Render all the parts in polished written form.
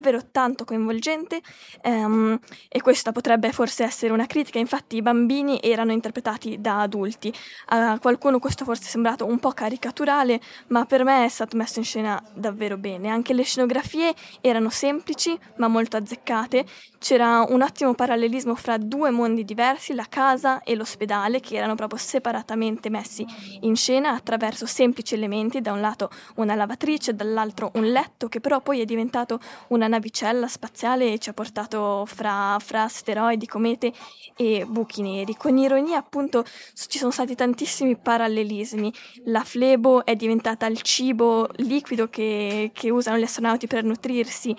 davvero tanto coinvolgente, e questa potrebbe forse essere una critica. Infatti i bambini erano interpretati da adulti. A qualcuno questo forse è sembrato un po' caricaturale, ma per me è stato messo in scena davvero bene. Anche le scenografie erano semplici ma molto azzeccate. C'era un ottimo parallelismo fra due mondi diversi, la casa e l'ospedale, che erano proprio separatamente messi in scena attraverso semplici elementi, da un lato una lavatrice, dall'altro un letto, che però poi è diventato una navicella spaziale e ci ha portato fra asteroidi, comete e buchi neri. Con ironia, appunto, ci sono stati tantissimi parallelismi. La flebo è diventata il cibo liquido che usano gli astronauti per nutrirsi.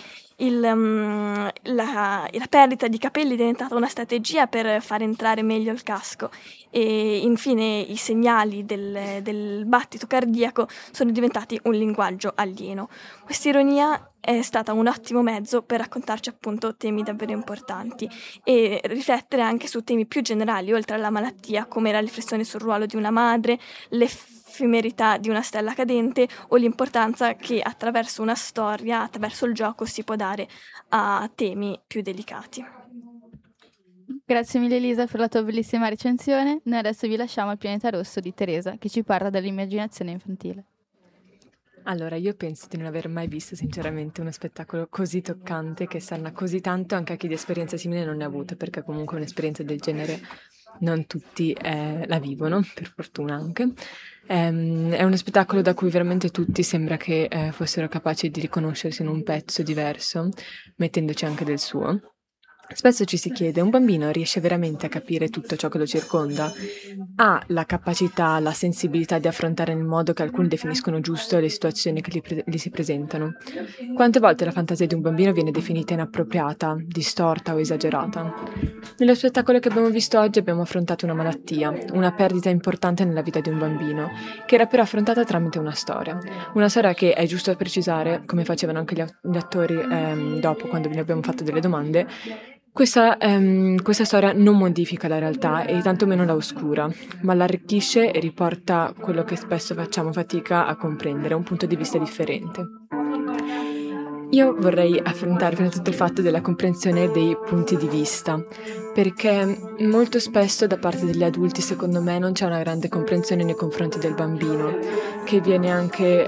La perdita di capelli è diventata una strategia per far entrare meglio il casco, e infine i segnali del battito cardiaco sono diventati un linguaggio alieno. Questa ironia è stata un ottimo mezzo per raccontarci appunto temi davvero importanti e riflettere anche su temi più generali oltre alla malattia, come la riflessione sul ruolo di una madre, l'effemerità di una stella cadente o l'importanza che attraverso una storia, attraverso il gioco, si può dare a temi più delicati. Grazie mille Elisa per la tua bellissima recensione. Noi adesso vi lasciamo al Pianeta Rosso di Teresa, che ci parla dell'immaginazione infantile. Allora, io penso di non aver mai visto sinceramente uno spettacolo così toccante, che sanna così tanto anche a chi di esperienza simile non ne ha avuto, perché comunque un'esperienza del genere non tutti la vivono, per fortuna anche. È uno spettacolo da cui veramente tutti sembra che fossero capaci di riconoscersi in un pezzo diverso, mettendoci anche del suo. Spesso ci si chiede, un bambino riesce veramente a capire tutto ciò che lo circonda? Ha la capacità, la sensibilità di affrontare nel modo che alcuni definiscono giusto le situazioni che gli si presentano? Quante volte la fantasia di un bambino viene definita inappropriata, distorta o esagerata? Nello spettacolo che abbiamo visto oggi abbiamo affrontato una malattia, una perdita importante nella vita di un bambino, che era però affrontata tramite una storia. Una storia che, è giusto precisare, come facevano anche gli attori dopo, quando vi abbiamo fatto delle domande, questa storia non modifica la realtà e tantomeno la oscura, ma l'arricchisce e riporta quello che spesso facciamo fatica a comprendere, un punto di vista differente. Io vorrei affrontare prima di tutto il fatto della comprensione dei punti di vista, perché molto spesso da parte degli adulti, secondo me, non c'è una grande comprensione nei confronti del bambino, che viene anche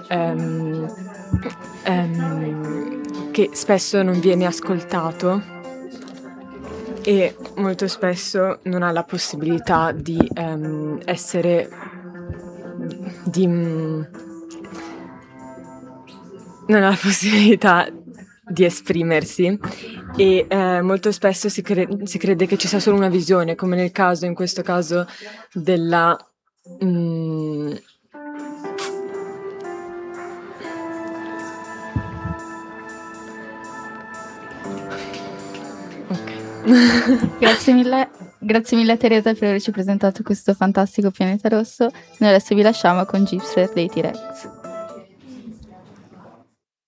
che spesso non viene ascoltato e molto spesso non ha la possibilità di essere non ha la possibilità di esprimersi e molto spesso si crede che ci sia solo una visione, come nel caso, in questo caso, della Grazie mille a Teresa per averci presentato questo fantastico Pianeta Rosso. Noi adesso vi lasciamo con Gypsy dei T-Rex.